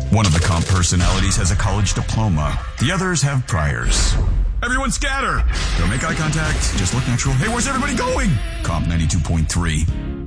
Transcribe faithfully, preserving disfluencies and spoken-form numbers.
One of the comp personalities has a college diploma. The others have priors. Everyone scatter! Don't make eye contact. Just look natural. Hey, where's everybody going? Comp ninety-two point three.